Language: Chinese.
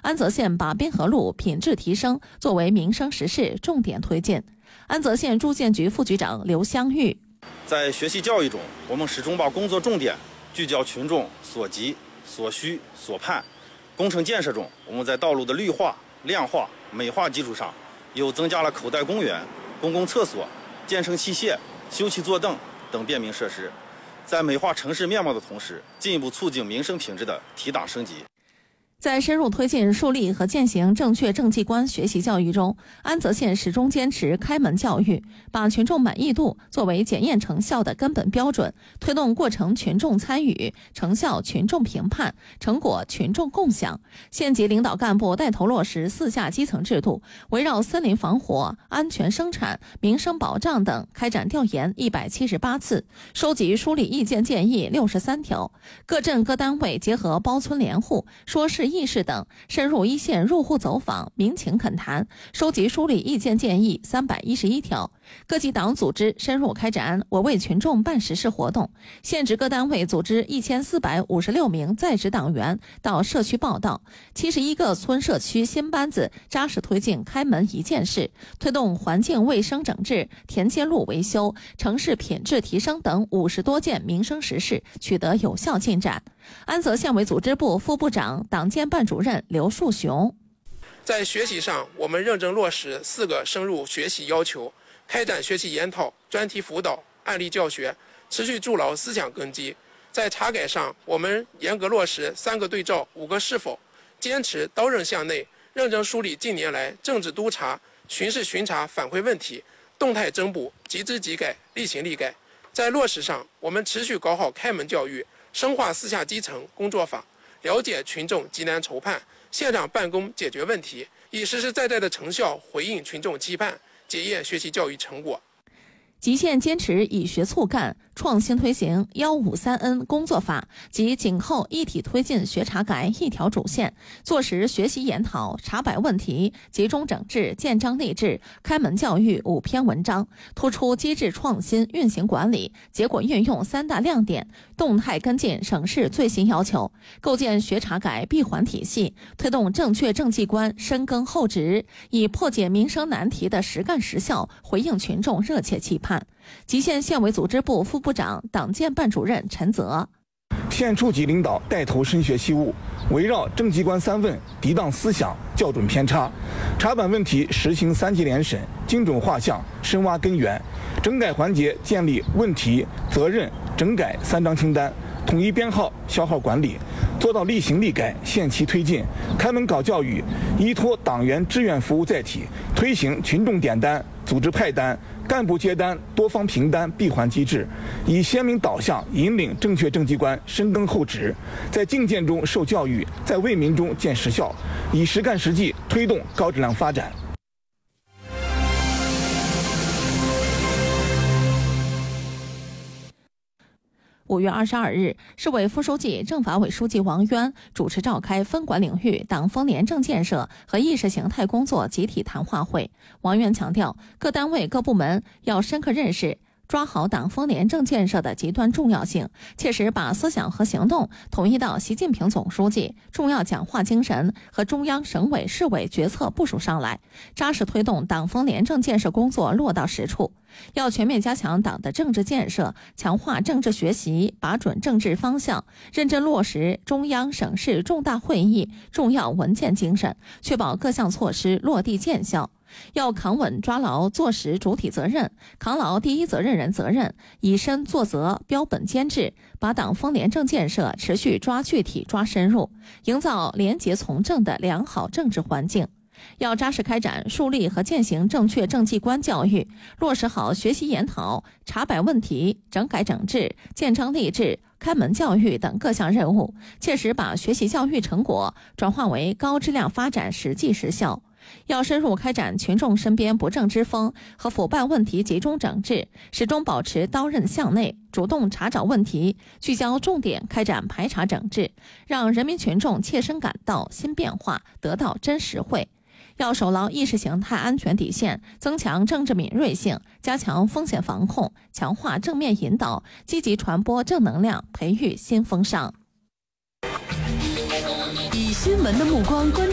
安泽县把滨河路品质提升作为民生实事重点推进。安泽县住建局副局长刘香玉： 在学习教育中，我们始终把工作重点聚焦群众所急、所需、所盼。工程建设中，我们在道路的绿化、亮化、美化基础上，又增加了口袋公园、公共厕所、健身器械、休憩坐凳等便民设施，在美化城市面貌的同时，进一步促进民生品质的提档升级。 在深入推进树立和践行正确政绩观学习教育中，安泽县始终坚持开门教育，把群众满意度作为检验成效的根本标准，推动过程群众参与，成效群众评判，成果群众共享。县级领导干部带头落实4下基层制度，围绕森林防火、安全生产、民生保障等开展调研178次，收集梳理意见建议63条。各镇各单位结合包村联户、说事议事等，深入一线入户走访、民情恳谈，收集梳理意见建议311条。各级党组织深入开展我为群众办实事活动，县直各单位组织1456名在职党员到社区报到，71个村社区新班子扎实推进开门一件事，推动环境卫生整治、田间路维修、城市品质提升等50多件民生实事取得有效进展。安泽县委组织部副部长、党建办主任刘树雄： 在学习上，我们认真落实4个深入学习要求，开展学习研讨、专题辅导、案例教学，持续筑牢思想根基。在查改上，我们严格落实3个对照、5个是否，坚持刀刃向内，认真梳理近年来政治督查、巡视巡查反馈问题，动态增补，即知即改，力行力改。在落实上，我们持续搞好开门教育，深化4下基层工作法，了解群众急难愁盼，现场办公解决问题，以实实在在的成效回应群众期盼，检验学习教育成果。 吉县坚持以学促干，创新推行153N 工作法及紧扣一体推进学查改一条主线，做实学习研讨、查摆问题、集中整治、建章立制、开门教育5篇文章，突出机制创新、运行管理、结果运用3大亮点，动态跟进省市最新要求，构建学查改闭环体系，推动正确政绩观深耕厚植，以破解民生难题的实干实效回应群众热切期盼。吉县县委组织部副部长、党建办主任陈泽： 县处级领导带头深学习务，围绕政绩观3问涤荡思想，校准偏差，查办问题实行3级联审，精准画像，深挖根源。整改环节建立问题、责任、整改3张清单，统一编号、消耗管理，做到力行力改、限期推进。开门搞教育，依托党员志愿服务载体，推行群众点单、组织派单、干部接单、多方评单闭环机制，以鲜明导向引领正确政绩观深耕厚植，在境建中受教育，在为民中见实效，以实干实际推动高质量发展。 5月22日，市委副书记、政法委书记王渊主持召开分管领域党风廉政建设和意识形态工作集体谈话会。王渊强调，各单位各部门要深刻认识抓好党风廉政建设的极端重要性，切实把思想和行动统一到习近平总书记重要讲话精神和中央省委市委决策部署上来，扎实推动党风廉政建设工作落到实处。要全面加强党的政治建设，强化政治学习，把准政治方向，认真落实中央省市重大会议重要文件精神，确保各项措施落地见效。要扛稳抓牢做实主体责任，扛牢第一责任人责任，以身作则，标本兼治，把党风廉政建设持续抓具体抓深入，营造廉洁从政的良好政治环境。要扎实开展树立和践行正确政绩观教育，落实好学习研讨、查摆问题、整改整治、建章立制、开门教育等各项任务，切实把学习教育成果转化为高质量发展实际实效。要深入开展群众身边不正之风和腐败问题集中整治，始终保持刀刃向内，主动查找问题，聚焦重点开展排查整治，让人民群众切身感到新变化，得到真实惠。要守牢意识形态安全底线，增强政治敏锐性，加强风险防控，强化正面引导，积极传播正能量，培育新风尚。 以新闻的目光关注